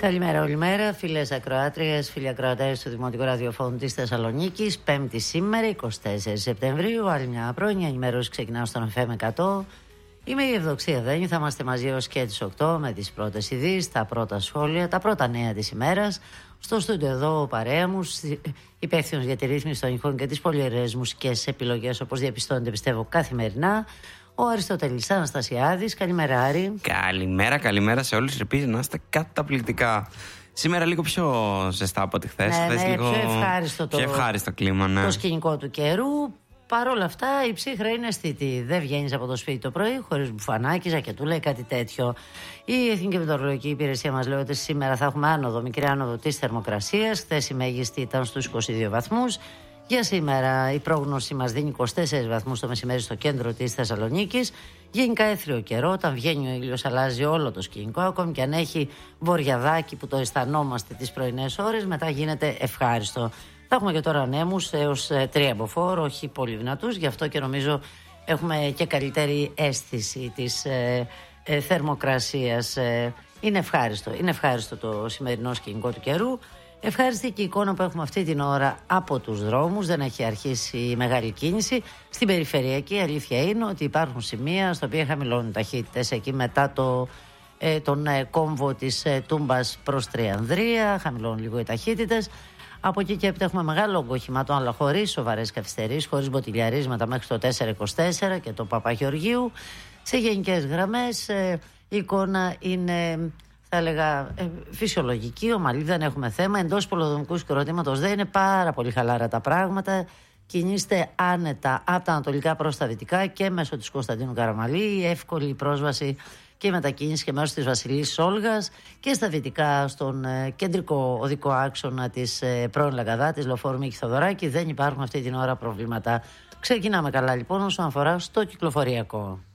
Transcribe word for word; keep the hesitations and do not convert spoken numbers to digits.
Καλημέρα, ολημέρα, φίλες ακροάτριες, φίλοι ακροατές του Δημοτικού Ραδιοφώνου της Θεσσαλονίκης. Πέμπτη σήμερα, εικοστή τέταρτη Σεπτεμβρίου, άλλη μια χρόνια ενημέρωση ξεκινάω στον εφ εμ εκατό. Είμαι η Ευδοξία Δένιου, θα είμαστε μαζί ως και τις οκτώ με τις πρώτες ειδήσεις, τα πρώτα σχόλια, τα πρώτα νέα της ημέρας. Στο στούντιο εδώ ο παρέα μου, υπεύθυνος για τη ρύθμιση των ηχών και τις πολύ ωραίες μουσικές επιλογές, όπως διαπιστώνετε πιστεύω καθημερινά, ο Αριστοτέλης Αναστασιάδης. Καλημέρα, Άρη. Καλημέρα, καλημέρα σε όλους. Ελπίζω να είστε καταπληκτικά. Σήμερα λίγο πιο ζεστά από τη χθες. Ναι, ναι, λίγο... πιο ευχάριστο το, πιο ευχάριστο κλίμα, ναι. Το σκηνικό του καιρού. Παρ' όλα αυτά η ψύχρα είναι αισθητή. Δεν βγαίνεις από το σπίτι το πρωί χωρίς μπουφανάκι, ζακετούλα ή κάτι τέτοιο. Η Εθνική Μετεωρολογική Υπηρεσία μας λέει ότι σήμερα θα έχουμε άνοδο, μικρή άνοδο της θερμοκρασίας. Χθες η μέγιστη ήταν στους είκοσι δύο βαθμούς. Για σήμερα η πρόγνωση μας δίνει είκοσι τέσσερις βαθμούς το μεσημέρι στο κέντρο της Θεσσαλονίκης. Γενικά έθριο καιρό, όταν βγαίνει ο ήλιος αλλάζει όλο το σκηνικό. Ακόμη και αν έχει βοριαδάκι που το αισθανόμαστε τις πρωινές ώρες, μετά γίνεται ευχάριστο. Θα έχουμε και τώρα ανέμους έως τρία μποφόρ, όχι πολύ δυνατούς, γι' αυτό και νομίζω έχουμε και καλύτερη αίσθηση της ε, ε, θερμοκρασίας. Ε, είναι ευχάριστο, είναι ευχάριστο το σημερινό σκηνικό του καιρού. Ευχάριστη και η εικόνα που έχουμε αυτή την ώρα από τους δρόμους. Δεν έχει αρχίσει η μεγάλη κίνηση. Στην περιφερειακή αλήθεια είναι ότι υπάρχουν σημεία στα οποία χαμηλώνουν ταχύτητες. Εκεί μετά το, ε, τον ε, κόμβο της ε, Τούμπας προς Τριανδρία χαμηλώνουν λίγο οι ταχύτητες. Από εκεί και έπειτα έχουμε μεγάλο όγκο οχημάτων, αλλά χωρίς σοβαρές καθυστερήσεις, χωρίς μποτιλιαρίσματα μέχρι το τετρακόσια είκοσι τέσσερα και το Παπαγεωργίου. Σε γενικές γραμμές ε, η εικόνα είναι, θα έλεγα, ε, φυσιολογική, ομαλή, δεν έχουμε θέμα. Εντός πολεοδομικού συγκροτήματος δεν είναι πάρα πολύ χαλάρα τα πράγματα. Κινείστε άνετα από τα ανατολικά προς τα δυτικά και μέσω της Κωνσταντίνου Καραμαλή. Εύκολη πρόσβαση και η μετακίνηση και μέσω της Βασιλής Όλγας και στα δυτικά στον ε, κεντρικό οδικό άξονα της ε, πρώην Λαγκαδά, της Λεωφόρου Μίκη Θοδωράκη. Δεν υπάρχουν αυτή την ώρα προβλήματα. Ξεκινάμε καλά λοιπόν όσον αφορά στο κυκλοφοριακό.